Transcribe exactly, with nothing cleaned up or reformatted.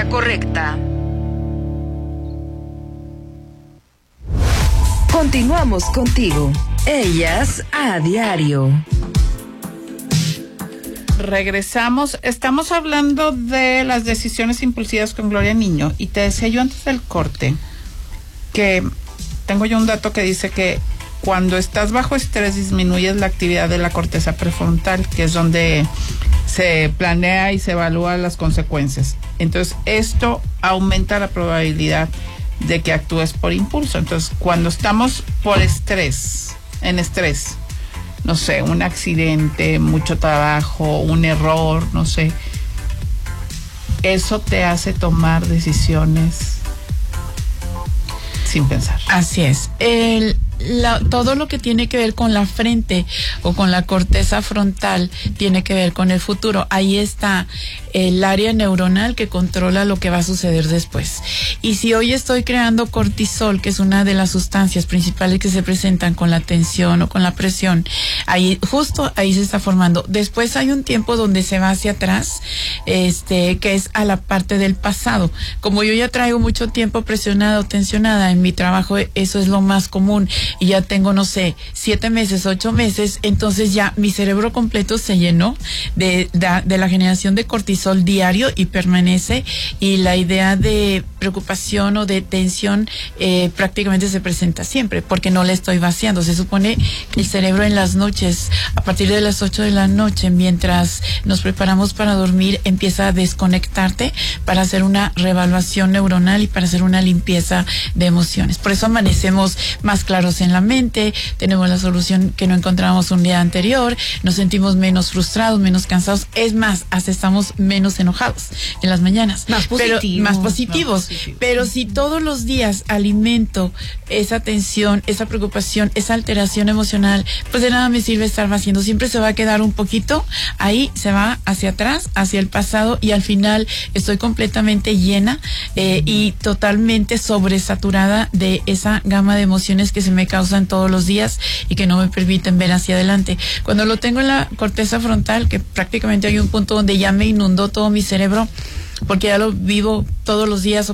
frecuencia correcta. Continuamos contigo. Ellas a diario. Regresamos. Estamos hablando de las decisiones impulsivas con Gloria Niño. Y te decía yo antes del corte que tengo yo un dato que dice que cuando estás bajo estrés disminuyes la actividad de la corteza prefrontal, que es donde se planea y se evalúa las consecuencias. Entonces, esto aumenta la probabilidad de que actúes por impulso. Entonces, cuando estamos por estrés, en estrés, no sé, un accidente, mucho trabajo, un error, no sé, eso te hace tomar decisiones sin pensar. Así es. El La, todo lo que tiene que ver con la frente o con la corteza frontal tiene que ver con el futuro. Ahí está el área neuronal que controla lo que va a suceder después. Y si hoy estoy creando cortisol, que es una de las sustancias principales que se presentan con la tensión o con la presión, ahí, justo ahí se está formando. Después hay un tiempo donde se va hacia atrás, este, que es a la parte del pasado. Como yo ya traigo mucho tiempo presionada o tensionada en mi trabajo, eso es lo más común. Y ya tengo, no sé, siete meses, ocho meses, entonces ya mi cerebro completo se llenó de, de, de la generación de cortisol diario y permanece, y la idea de preocupación o de tensión eh, prácticamente se presenta siempre, porque no le estoy vaciando. Se supone que el cerebro en las noches, a partir de las ocho de la noche, mientras nos preparamos para dormir, empieza a desconectarte para hacer una reevaluación neuronal y para hacer una limpieza de emociones. Por eso amanecemos más claros en la mente, tenemos la solución que no encontramos un día anterior, nos sentimos menos frustrados, menos cansados, es más, hasta estamos menos enojados en las mañanas. Más positivos. Pero, más positivos. Más positivos. Pero si todos los días alimento esa tensión, esa preocupación, esa alteración emocional, pues de nada me sirve estar vaciando, siempre se va a quedar un poquito, ahí se va hacia atrás, hacia el pasado, y al final estoy completamente llena eh, y totalmente sobresaturada de esa gama de emociones que se me causan todos los días y que no me permiten ver hacia adelante. Cuando lo tengo en la corteza frontal, que prácticamente hay un punto donde ya me inundó todo mi cerebro, porque ya lo vivo todos los días